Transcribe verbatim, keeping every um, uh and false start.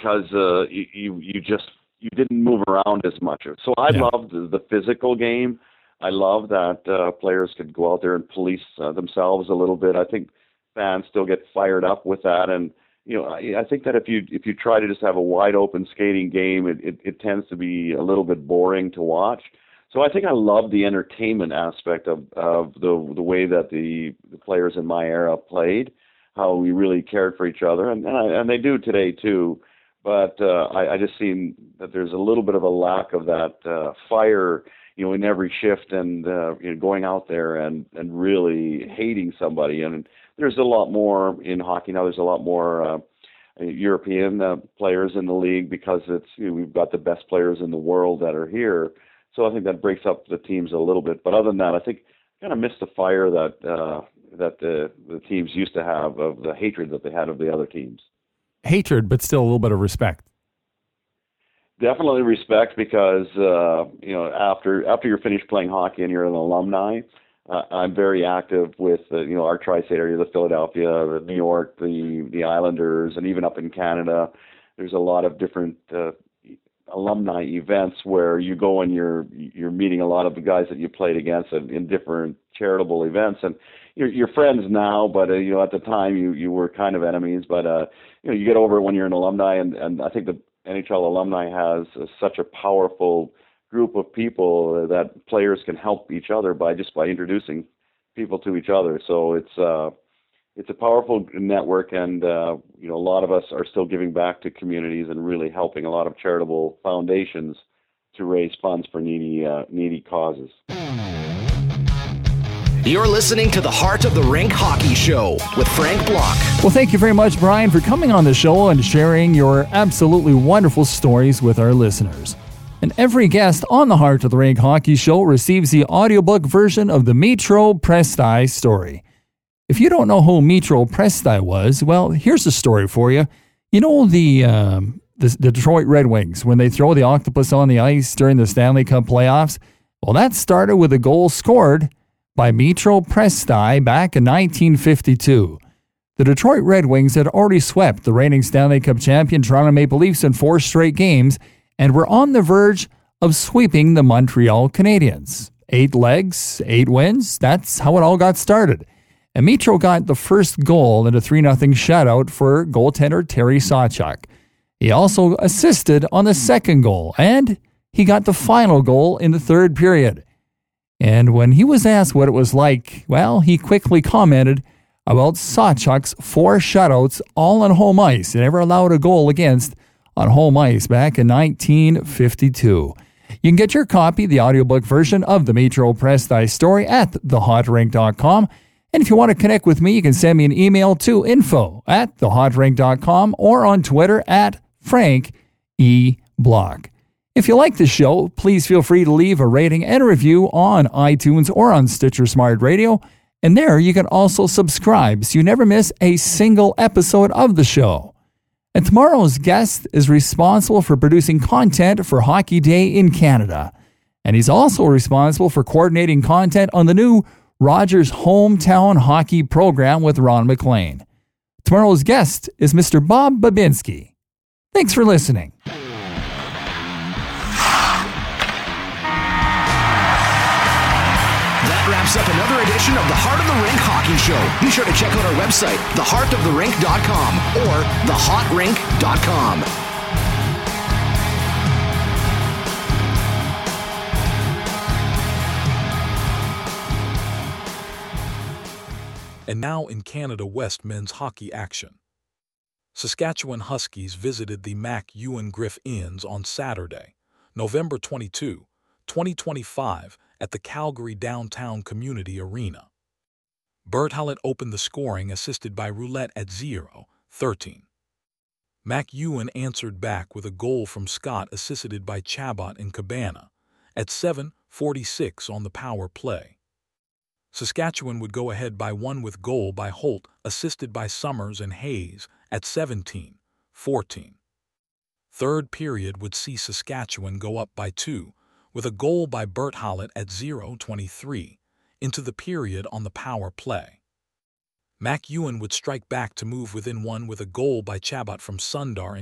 because uh, you, you you just you didn't move around as much. So I Yeah. loved the, the physical game. I love that uh, players could go out there and police uh, themselves a little bit. I think fans still get fired up with that, and you know, I, I think that if you if you try to just have a wide open skating game, it, it, it tends to be a little bit boring to watch. So I think I love the entertainment aspect of, of the the way that the, the players in my era played, how we really cared for each other, and and, I, and they do today too. But uh, I, I just seen that there's a little bit of a lack of that uh, fire, you know, in every shift, and uh, you know, going out there and, and really hating somebody. And there's a lot more in hockey now. There's a lot more uh, European uh, players in the league because it's you know, we've got the best players in the world that are here. So I think that breaks up the teams a little bit. But other than that, I think kind of missed the fire that uh, that the the teams used to have, of the hatred that they had of the other teams. Hatred, but still a little bit of respect. Definitely respect, because uh, you know after after you're finished playing hockey and you're an alumni, uh, I'm very active with uh, you know our tri-state area, the Philadelphia, the New York, the the Islanders, and even up in Canada. There's a lot of different uh, alumni events where you go and you're you're meeting a lot of the guys that you played against in, in different charitable events, and you're, you're friends now. But uh, you know at the time you you were kind of enemies. But uh, you know you get over it when you're an alumni, and and I think the N H L alumni has uh, such a powerful group of people that players can help each other by just by introducing people to each other. So it's uh, it's a powerful network, and uh, you know a lot of us are still giving back to communities and really helping a lot of charitable foundations to raise funds for needy uh, needy causes. You're listening to the Heart of the Rink Hockey Show with Frank Block. Well, thank you very much, Brian, for coming on the show and sharing your absolutely wonderful stories with our listeners. And every guest on the Heart of the Rink Hockey Show receives the audiobook version of the Mitro Presti story. If you don't know who Mitro Presti was, well, here's a story for you. You know the, um, the the Detroit Red Wings, when they throw the octopus on the ice during the Stanley Cup playoffs? Well, that started with a goal scored by Mitro Presti back in nineteen fifty-two. The Detroit Red Wings had already swept the reigning Stanley Cup champion Toronto Maple Leafs in four straight games and were on the verge of sweeping the Montreal Canadiens. Eight legs, eight wins, that's how it all got started. And Mitro got the first goal in a three nothing shutout for goaltender Terry Sawchuk. He also assisted on the second goal, and he got the final goal in the third period. And when he was asked what it was like, well, he quickly commented about Sawchuk's four shutouts all on home ice. He never allowed a goal against on home ice back in nineteen fifty-two. You can get your copy, the audiobook version of the Mitro Presti story, at the hot rink dot com. And if you want to connect with me, you can send me an email to info at the hot rink dot com or on Twitter at Frank E. Block. If you like the show, please feel free to leave a rating and a review on iTunes or on Stitcher Smart Radio. And there you can also subscribe so you never miss a single episode of the show. And tomorrow's guest is responsible for producing content for Hockey Day in Canada. And he's also responsible for coordinating content on the new Rogers Hometown Hockey program with Ron McLean. Tomorrow's guest is Mister Bob Babinski. Thanks for listening. Wraps up another edition of the Heart of the Rink Hockey Show. Be sure to check out our website, the heart of the rink dot com or the hot rink dot com. And now in Canada West men's hockey action. Saskatchewan Huskies visited the Mac Ewan Griff Inns on Saturday, November twenty-second, twenty twenty-five, at the Calgary Downtown Community Arena. Bert Hallett opened the scoring, assisted by Roulette at zero thirteen. Mac Ewan answered back with a goal from Scott, assisted by Chabot and Cabana, at seven forty-six on the power play. Saskatchewan would go ahead by one with goal by Holt, assisted by Summers and Hayes, at seventeen fourteen. Third period would see Saskatchewan go up by two, with a goal by Bert Hallett at zero twenty-three, into the period on the power play. Mac Ewan would strike back to move within one with a goal by Chabot from Sundar and